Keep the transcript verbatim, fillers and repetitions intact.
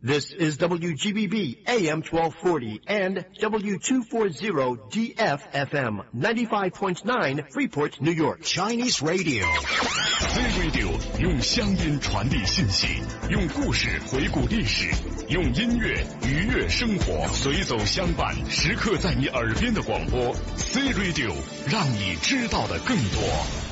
This is W G B B A M twelve forty and W two forty D F F M ninety-five point nine Freeport, New York. Chinese Radio. C Radio 用乡音传递信息，用故事回顾历史，用音乐愉悦生活，随走相伴，时刻在你耳边的广播。C Radio 让你知道的更多。